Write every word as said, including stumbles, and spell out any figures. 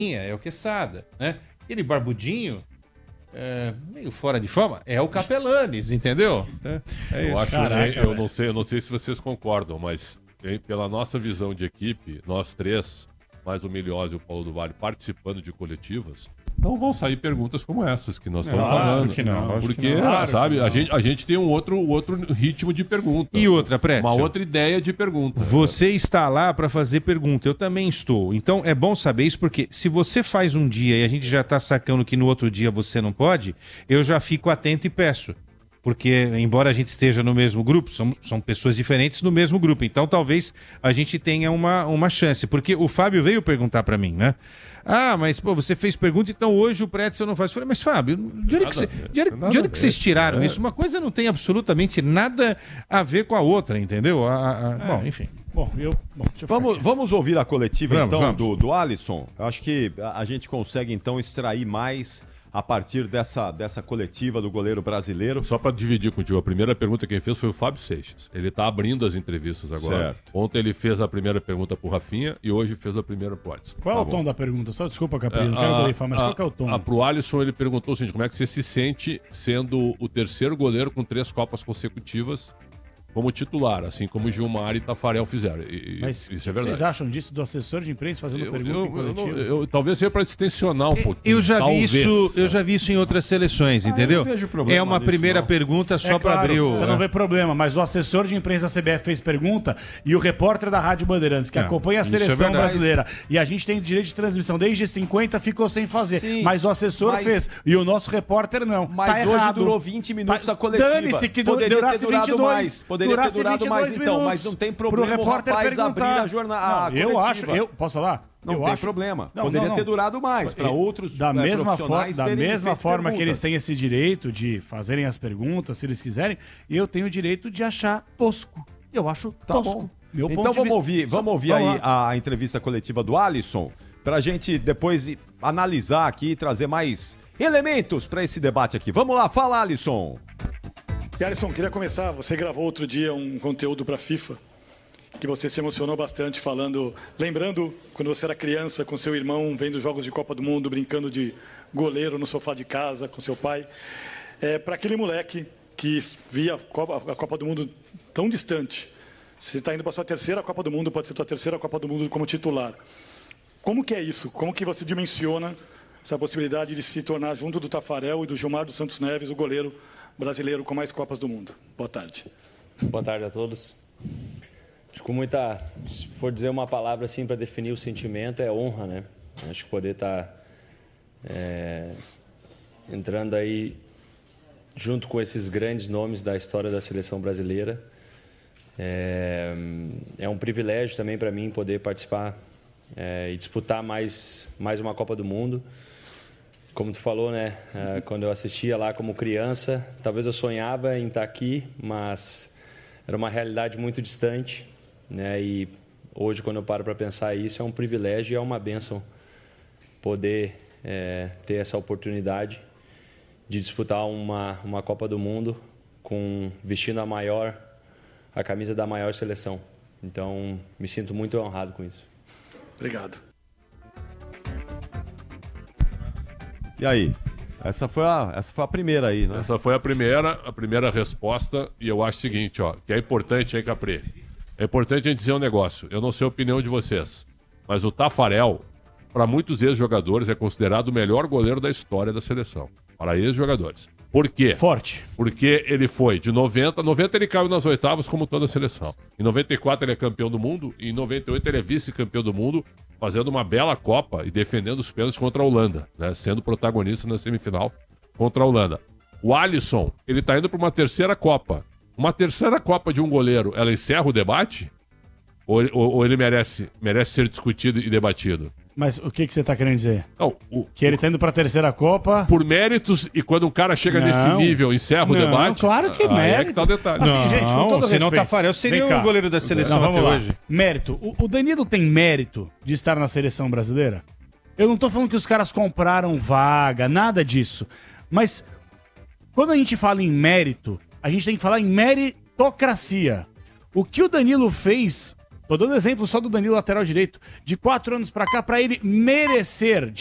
é o Quesada, né? Aquele barbudinho, é, meio fora de forma, é o Capelanes, entendeu? É, é eu isso. acho, Caraca, eu, eu não sei, eu não sei se vocês concordam, mas hein, pela nossa visão de equipe, nós três, mais o Milhós e o Paulo do Vale, participando de coletivas, não vão sair perguntas como essas que nós estamos Lógico falando. que não, lógico porque, que não. Claro sabe, que não. A, gente, a gente tem um outro, outro ritmo de pergunta. E outra, Prédio. Uma outra ideia de pergunta. Você está lá para fazer pergunta, eu também estou. Então é bom saber isso, porque se você faz um dia e a gente já está sacando que no outro dia você não pode, eu já fico atento e peço. Porque, embora a gente esteja no mesmo grupo, são, são pessoas diferentes no mesmo grupo. Então, talvez a gente tenha uma, uma chance. Porque o Fábio veio perguntar para mim, né? Ah, mas pô, você fez pergunta, então hoje o Pretzel não faz. Eu falei, mas Fábio, de onde, que, cê, de onde, de onde que vocês tiraram isso? Uma coisa não tem absolutamente nada a ver com a outra, entendeu? A, a, a... É. Bom, enfim. Bom, eu... Bom, vamos, vamos ouvir a coletiva, vamos, então, vamos. do, do Alisson. Eu acho que a, a gente consegue, então, extrair mais a partir dessa, dessa coletiva do goleiro brasileiro. Só para dividir contigo, a primeira pergunta quem fez foi o Fábio Seixas. Ele está abrindo as entrevistas agora. Certo. Ontem ele fez a primeira pergunta pro Rafinha e hoje fez a primeira pro Alisson. Qual é tá o bom. tom da pergunta? Só desculpa, Capri, não É, quero a- darei fama, mas a- qual que é o tom? A, pro Alisson ele perguntou o seguinte, como é que você se sente sendo o terceiro goleiro com três Copas consecutivas como titular, assim como o Gilmar e Tafarel fizeram. E, Mas isso é verdade. vocês acham disso do assessor de imprensa fazendo Eu- pergunta eu- em coletivo? eu- eu- talvez seja para distensionar um pouquinho. Eu já vi talvez. isso, eu já vi isso em outras seleções, entendeu? eu não vejo problema É uma nisso, primeira não. pergunta só É para claro, abrir o. Você não vê problema, mas o assessor de imprensa da C B F fez pergunta e o repórter da Rádio Bandeirantes, que É, acompanha a isso é seleção verdade. brasileira, e a gente tem direito de transmissão desde cinquenta, ficou sem fazer. Sim, mas o assessor mas- fez e o nosso repórter não. Mas tá hoje errado. durou vinte minutos a coletiva. Dane-se que du- Poderia durasse ter durado vinte e dois. mais. Poderia ter durasse durado vinte e mais, dois então, minutos. mas não tem Pro problema o repórter rapaz abrir perguntar. a jornada- a Não, eu coletiva. acho, eu posso falar? Não eu tem acho... problema. Não, Poderia não, não. ter durado mais para outros da né, mesma, for, profissionais da terem mesma feito forma que perguntas. eles têm esse direito de fazerem as perguntas, se eles quiserem, eu tenho o direito de achar tosco. Eu acho Tá tosco. bom. Meu Então ponto de vamos vista. ouvir, Só- vamos ouvir vamos aí lá. a entrevista coletiva do Alisson, para a gente depois ir analisar aqui e trazer mais elementos para esse debate aqui. Vamos lá, fala, Alisson. E Alisson, queria começar. Você gravou outro dia um conteúdo para a FIFA que você se emocionou bastante falando, lembrando quando você era criança com seu irmão, vendo jogos de Copa do Mundo, brincando de goleiro no sofá de casa com seu pai. É, para aquele moleque que via a Copa, a Copa do Mundo tão distante, você está indo para sua terceira Copa do Mundo, pode ser sua terceira Copa do Mundo como titular. Como que é isso? Como que você dimensiona essa possibilidade de se tornar, junto do Tafarel e do Gilmar dos Santos Neves, o goleiro brasileiro com mais Copas do Mundo? Boa tarde. Boa tarde a todos. Acho que com muita, se for dizer uma palavra assim para definir o sentimento, é honra, né? Acho que poder estar é, entrando aí junto com esses grandes nomes da história da seleção brasileira. É, é um privilégio também para mim poder participar é, e disputar mais, mais uma Copa do Mundo. Como tu falou, né? É, quando eu assistia lá como criança, talvez eu sonhava em estar aqui, mas era uma realidade muito distante, né? E hoje, quando eu paro para pensar isso, é um privilégio e é uma bênção poder é, ter essa oportunidade de disputar uma, uma Copa do Mundo com vestindo a maior, a camisa da maior seleção. Então, me sinto muito honrado com isso. Obrigado. E aí? Essa foi a, essa foi a primeira aí, né? Essa foi a primeira, a primeira resposta, e eu acho o seguinte, ó, que é importante aí, Capri. É importante a gente dizer um negócio. Eu não sei a opinião de vocês, mas o Tafarel, para muitos ex-jogadores, é considerado o melhor goleiro da história da seleção. Para ex-jogadores. Por quê? Forte. Porque ele foi de noventa, noventa ele caiu nas oitavas como toda a seleção. Em noventa e quatro ele é campeão do mundo, e em noventa e oito ele é vice-campeão do mundo, fazendo uma bela Copa e defendendo os pênaltis contra a Holanda, né? Sendo protagonista na semifinal contra a Holanda. O Alisson, ele tá indo para uma terceira Copa. Uma terceira Copa de um goleiro, ela encerra o debate? Ou, ou, ou ele merece, merece ser discutido e debatido? Mas o que, que você está querendo dizer? Não, o, que ele está indo para a terceira Copa... Por méritos, e quando um cara chega Não. nesse nível, encerra o Não, debate... claro que aí mérito. é que tá o detalhe. Assim, gente, com todo senão o respeito. Tafarel seria Vem cá. o goleiro da seleção Não, vamos até lá. hoje. Mérito. O, o Danilo tem mérito de estar na seleção brasileira? Eu não tô falando que os caras compraram vaga, nada disso. Mas quando a gente fala em mérito, a gente tem que falar em meritocracia. O que o Danilo fez Tô dando exemplo só do Danilo, lateral direito. De quatro anos pra cá, pra ele merecer